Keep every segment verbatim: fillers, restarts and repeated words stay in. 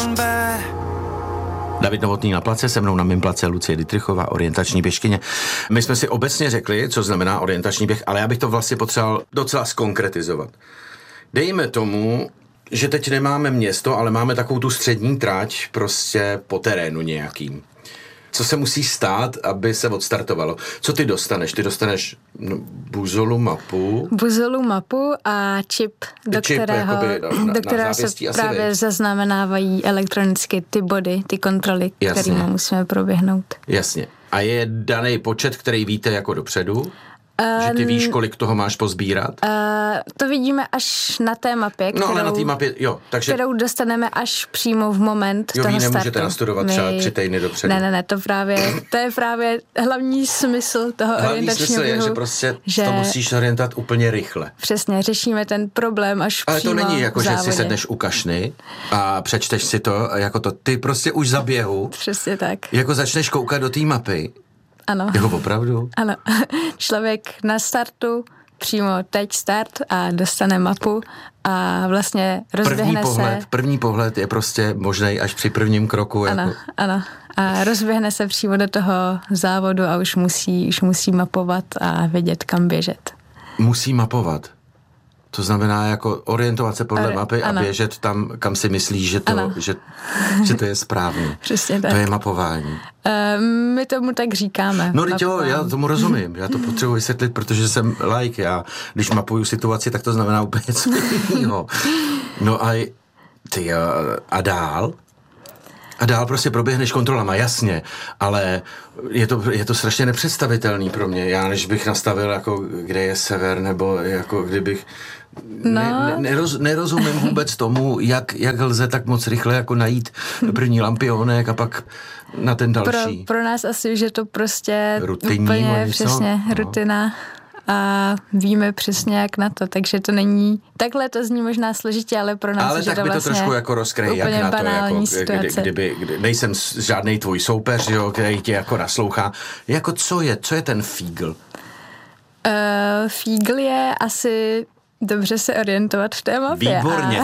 David Novotný na place, se mnou na mým place Lucie Dittrichová, orientační běžkyně. My jsme si obecně řekli, co znamená orientační běh, ale já bych to vlastně potřeboval docela zkonkretizovat. Dejme tomu, že teď nemáme město, ale máme takovou tu střední trať prostě po terénu nějakým. Co se musí stát, aby se odstartovalo? Co ty dostaneš? Ty dostaneš no, buzolu mapu. Buzolu mapu a čip, do čip, kterého, jakoby na, do kterého na se právě vejď. Zaznamenávají elektronicky ty body, ty kontroly, kterými musíme proběhnout. Jasně. A je daný počet, který víte jako dopředu? Že ty víš, kolik toho máš pozbírat? Uh, to vidíme až na té mapě, kterou, no, ale na té mapě, jo, takže... kterou dostaneme až přímo v moment jo, toho startu. Jo, vy nemůžete startu. nastudovat My... třeba tři týdny dopředu. Ne, ne, ne, to právě, to je právě hlavní smysl toho hlavní orientačního smysl běhu. je, že prostě že to musíš orientovat úplně rychle. Přesně, řešíme ten problém až ale přímo to není jako, v že závodě. si sedneš u kašny a přečteš si to, jako to, ty prostě už za běhu. Přesně tak. Jako začneš koukat do té mapy. Ano. Jako opravdu? Ano. Člověk na startu přímo teď start a dostane mapu a vlastně rozběhne první pohled, se. První pohled je prostě možnej až při prvním kroku. Ano, jako... ano. A rozběhne se přímo do toho závodu a už musí, už musí mapovat a vědět, kam běžet. Musí mapovat. To znamená jako orientovat se podle Ori- mapy ano. a běžet tam, kam si myslíš, že to, že, že to je správně. Přesně tak. To je mapování. Uh, my tomu tak říkáme. No teď jo, já tomu rozumím. Já to potřebuji vysvětlit, protože jsem like. Já, když mapuju situaci, tak to znamená úplně něco jiného. No a, ty jo, a dál? A dál prostě proběhneš kontrolama, jasně, ale je to, je to strašně nepředstavitelný pro mě. Já než bych nastavil, jako kde je sever, nebo jako kdybych... No. Ne, ne, neroz, nerozumím vůbec tomu, jak, jak lze tak moc rychle jako najít první lampionek a pak na ten další. Pro, pro nás asi, že to prostě rutinní, úplně přesně no. rutina a víme přesně jak na to, takže to není, takhle to zní možná složitě, ale pro nás ale je tak to by vlastně to trošku jako rozkryje, jak na to, jako, kdy, kdyby, kdy, nejsem žádnej tvůj soupeř, jo, který tě jako naslouchá. Jako co je, co je ten fígl? Uh, fígl je asi dobře se orientovat v té mapě. Výborně. A...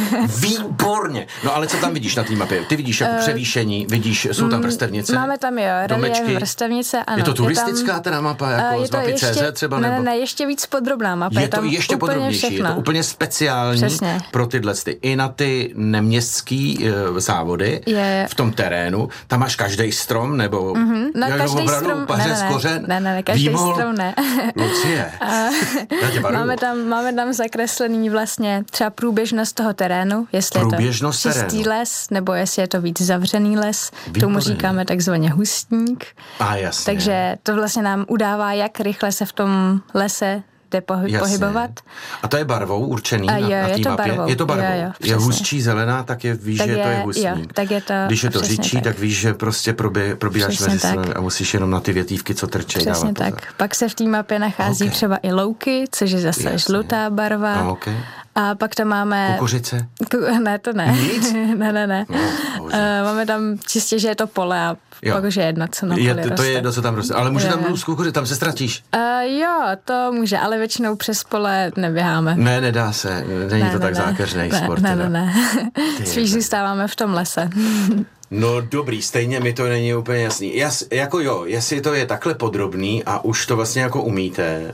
Výborně. No ale co tam vidíš na té mapě? Ty vidíš jako uh, převýšení, vidíš, jsou tam vrstevnice? Máme tam jo, relief, vrstevnice, ano. Je to turistická je tam, teda mapa, jako uh, z mapy ještě, C Z třeba? Ne, nebo? ne, ne, ještě víc podrobná mapa. Je, je to tam ještě úplně podrobnější, všechno. je to úplně speciální Přesně. pro tyhle ty. I na ty neměstský uh, závody je. v tom terénu. Tam máš každý strom, nebo mm-hmm. no, každý strom, pařez, ne, ne, kořen? ne, ne, ne, každý Výmol? strom ne. Lucie, já tě máme tam, máme tam zakreslený vlastně třeba průběžnost toho terénu, jestli průběžnost je to čistý terénu. les, nebo jestli je to víc zavřený les. Výborně. Tomu říkáme takzvaně hustník. A jasně. Takže to vlastně nám udává, jak rychle se v tom lese jde pohy- pohybovat. A to je barvou určený A na, jo, na je té to mapě? barvou. Je to barvou. Jo, jo, je hustší zelená, tak je víš, tak že je, to je hustník. Jo, tak je to, když je to řidčí, tak. tak víš, že prostě probě, probíháš přesně mezi tak. sebou a musíš jenom na ty větívky, co trčí. Přesně tak. Pozor. Pak se v té mapě nachází okay. třeba i louky, což je zase Jasně. žlutá barva. A, okay. A pak tam máme... Kukuřice? Ne, to ne. Nic? ne, ne, ne. No, uh, máme tam čistě, že je to pole a jo. pak už je jedno, co na poli je, to, roste. To je jedno, co tam roste. Ale může jo, tam z kukuřice, tam se ztratíš? Uh, jo, to může, ale většinou přes pole neběháme. Ne, nedá se. Není ne, to ne, tak ne. zákeřnej ne, sport. Ne, ne, ne. Spíš zůstáváme v tom lese. No dobrý, stejně mi to není úplně jasný. Jas, jako jo, jestli to je takhle podrobný a už to vlastně jako umíte,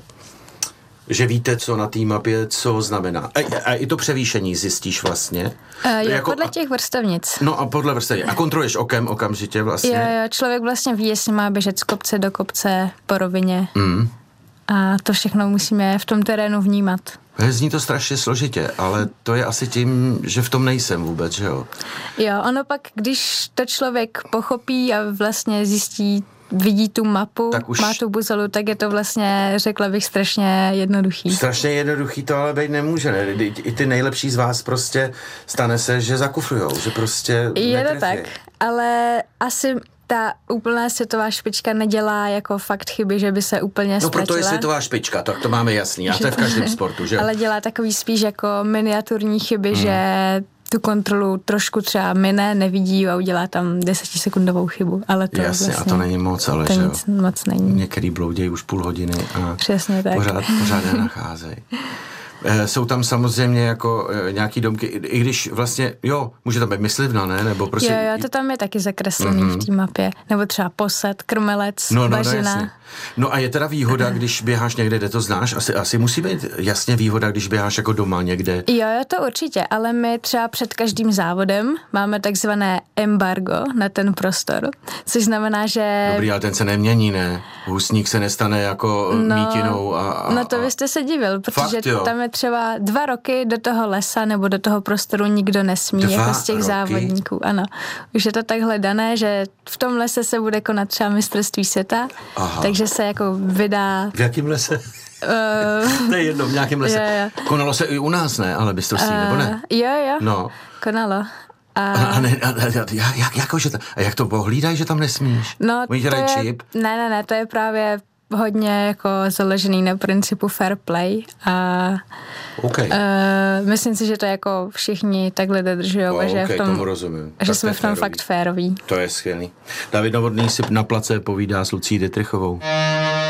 že víte, co na té mapě, co znamená. A, a i to převýšení zjistíš vlastně. Uh, jo, jako, podle těch vrstevnic. No a podle vrstevnic. A kontroluješ okem okamžitě vlastně. Jo, jo, člověk vlastně ví, jestli má běžet z kopce do kopce po rovině. Mm. A to všechno musíme v tom terénu vnímat. Zní to strašně složitě, ale to je asi tím, že v tom nejsem vůbec, že jo? Jo, ono pak, když to člověk pochopí a vlastně zjistí, vidí tu mapu, už... má tu buzolu, tak je to vlastně, řekla bych, strašně jednoduchý. Strašně jednoduchý to ale být nemůže, ne? I ty nejlepší z vás prostě stane se, že zakufrujou, že prostě je netrefí. To tak, ale asi ta úplná světová špička nedělá jako fakt chyby, že by se úplně ztratila. No proto je světová špička, tak to máme jasný, a to je v každém sportu, že? Ale dělá takový spíš jako miniaturní chyby, hmm. že tu kontrolu trošku třeba mine, nevidí a udělá tam desetisekundovou chybu, ale to jasně, vlastně, a to není moc, ale to že nic moc není. Některý bloudějí už půl hodiny a přesně tak. pořád, pořád nenacházejí. E, jsou tam samozřejmě jako e, nějaký domky, i, i když vlastně, jo, může tam být myslivna, ne? Nebo prostě... Jo, jo, to tam je taky zakreslený mm-hmm. v té mapě. Nebo třeba Posad, Krmelec, no, no, Bažina. No, no a je teda výhoda, když běháš někde, kde to znáš? Asi, asi musí být jasně výhoda, když běháš jako doma někde. Jo, jo, to určitě, ale my třeba před každým závodem máme takzvané embargo na ten prostor, což znamená, že... Dobrý, ale ten se nemění, ne? Husník se nestane jako no, mítinou a, a... No to byste se divil, protože Fakt, tam je třeba dva roky do toho lesa nebo do toho prostoru nikdo nesmí, dva jako z těch roky? závodníků, ano. Už je to takhle dané, že v tom lese se bude konat třeba mistrovství světa, Aha. takže se jako vydá... V jakém lese? Uh, to je jedno, v nějakém lese. Jo, jo. Konalo se i u nás, ne? Ale mistrovství, uh, nebo ne? Jo, jo, no. konalo. A, a, ne, a, a jak, jako, že ta, a jak to pohlídají, že tam nesmíš? No, to je, čip? Ne, ne, ne, to je právě hodně jako založený na principu fair play a okay. uh, myslím si, že to jako všichni takhle dodržujou, oh, že, okay, v tom, tomu rozumím. že tak jsme v tom férový. Fakt féroví. To je skvělý. David Novotný si na place povídá s Lucí Dittrichovou.